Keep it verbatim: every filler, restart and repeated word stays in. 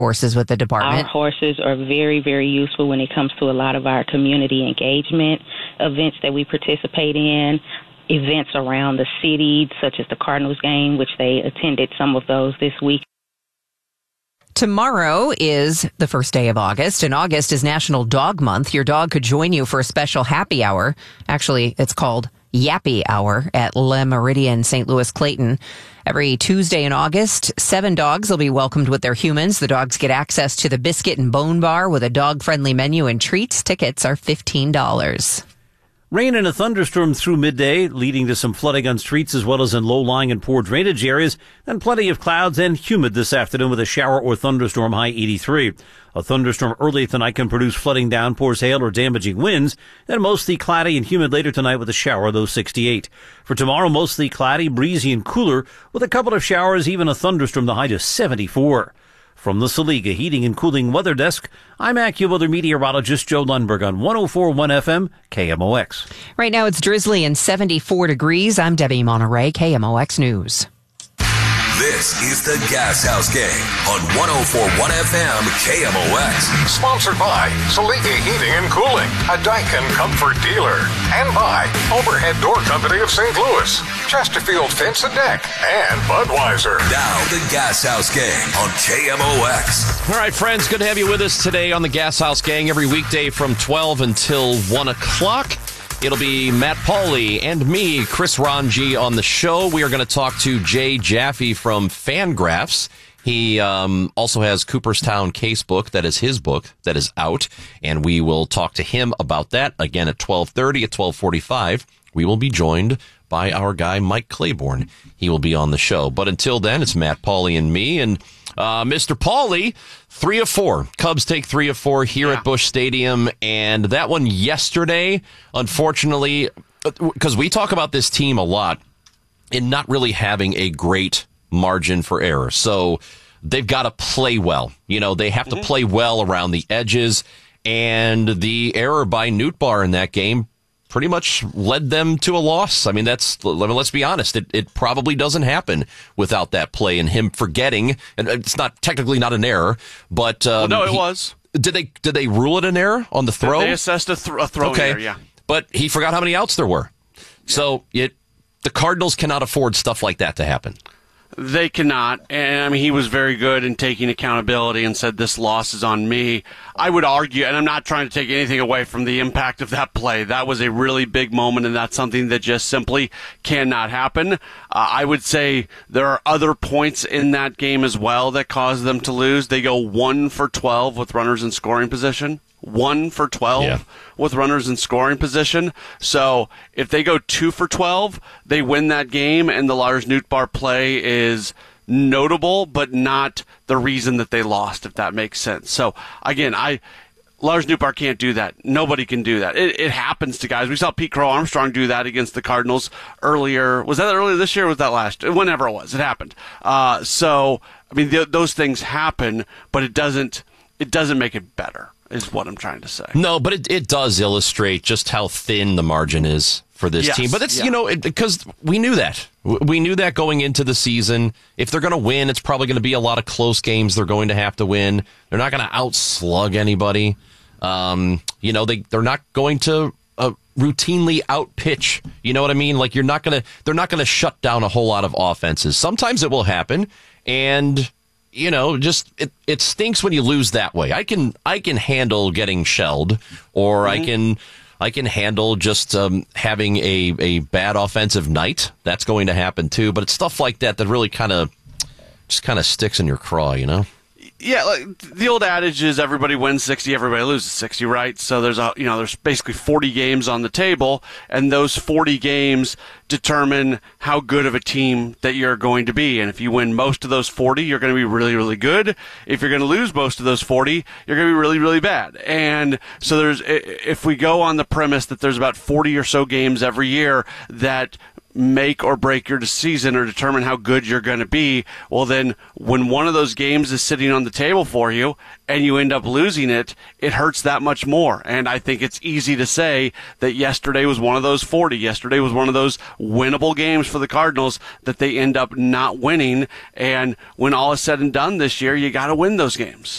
horses with the department? Our horses are very, very useful when it comes to a lot of our community engagement events that we participate in, events around the city, such as the Cardinals game, which they attended some of those this week. Tomorrow is the first day of August, and August is National Dog Month. Your dog could join you for a special happy hour. Actually, it's called Yappy Hour at Le Meridian Saint Louis Clayton. Every Tuesday in August, seven dogs will be welcomed with their humans. The dogs get access to the Biscuit and Bone Bar with a dog-friendly menu and treats. Tickets are fifteen dollars. Rain and a thunderstorm through midday, leading to some flooding on streets as well as in low-lying and poor drainage areas, and plenty of clouds and humid this afternoon with a shower or thunderstorm, high eighty-three. A thunderstorm early tonight can produce flooding, downpours, hail, or damaging winds, and mostly cloudy and humid later tonight with a shower, though sixty-eight. For tomorrow, mostly cloudy, breezy, and cooler with a couple of showers, even a thunderstorm, the high to seventy-four. From the Saliga Heating and Cooling Weather Desk, I'm AccuWeather meteorologist Joe Lundberg on one oh four point one F M, K M O X. Right now it's drizzly and seventy-four degrees. I'm Debbie Monterey, K M O X News. This is the Gas House Gang on one oh four point one F M K M O X. Sponsored by Saliga Heating and Cooling, a Daikin Comfort dealer. And by Overhead Door Company of Saint Louis, Chesterfield Fence and Deck, and Budweiser. Now the Gas House Gang on K M O X. All right, friends, good to have you with us today on the Gas House Gang every weekday from twelve until one o'clock. It'll be Matt Pauley and me, Chris Ranji, on the show. We are going to talk to Jay Jaffe from Fangraphs. He um, also has Cooperstown Casebook. That is his book that is out, and we will talk to him about that again at twelve thirty. At twelve forty-five, we will be joined by our guy Mike Claiborne. He will be on the show. But until then, it's Matt Pauley and me, and uh, Mister Pauley, three of four. Cubs take three of four here yeah. at Busch Stadium, and that one yesterday, unfortunately, because we talk about this team a lot in not really having a great margin for error. So they've got to play well. You know, they have mm-hmm. to play well around the edges, and the error by Nootbaar in that game pretty much led them to a loss. I mean, that's, I mean, let's be honest, it, it probably doesn't happen without that play and him forgetting, and it's not technically not an error, but um, well, no, it he, was. Did they did they rule it an error on the throw? They assessed a, th- a throw okay. error, yeah. But he forgot how many outs there were. Yeah. So it the Cardinals cannot afford stuff like that to happen. They cannot, and I mean, he was very good in taking accountability and said, this loss is on me. I would argue, and I'm not trying to take anything away from the impact of that play. That was a really big moment, and that's something that just simply cannot happen. Uh, I would say there are other points in that game as well that caused them to lose. They go one for twelve with runners in scoring position. One for twelve yeah. with runners in scoring position. So if they go two for twelve, they win that game, and the Lars Nootbaar play is notable, but not the reason that they lost, if that makes sense. So again, I Lars Nootbaar can't do that. Nobody can do that. It, it happens to guys. We saw Pete Crow Armstrong do that against the Cardinals earlier. Was that earlier this year or was that last? Whenever it was, it happened. Uh, so I mean, th- those things happen, but it doesn't. It doesn't make it better, is what I'm trying to say. No, but it, it does illustrate just how thin the margin is for this yes, team. But it's, yeah. you know, because we knew that. We knew that going into the season. If they're going to win, it's probably going to be a lot of close games they're going to have to win. They're not going to outslug anybody. Um, you know, they, they're not going to uh, routinely outpitch. You know what I mean? Like, you're not going to, they're not going to shut down a whole lot of offenses. Sometimes it will happen, and you know, just it, it stinks when you lose that way. I can I can handle getting shelled, or mm-hmm. I can I can handle just um, having a, a bad offensive night. That's going to happen too. But it's stuff like that that really kind of just kind of sticks in your craw, you know. Yeah, like the old adage is everybody wins sixty, everybody loses sixty, right? So there's a you know there's basically forty games on the table, and those forty games determine how good of a team that you're going to be. And if you win most of those forty, you're going to be really, really good. If you're going to lose most of those forty, you're going to be really, really bad. And so there's if we go on the premise that there's about forty or so games every year that make or break your season or determine how good you're going to be. Well, then when one of those games is sitting on the table for you and you end up losing it, it hurts that much more. And I think it's easy to say that yesterday was one of those forty. Yesterday was one of those winnable games for the Cardinals that they end up not winning. And when all is said and done this year, you got to win those games.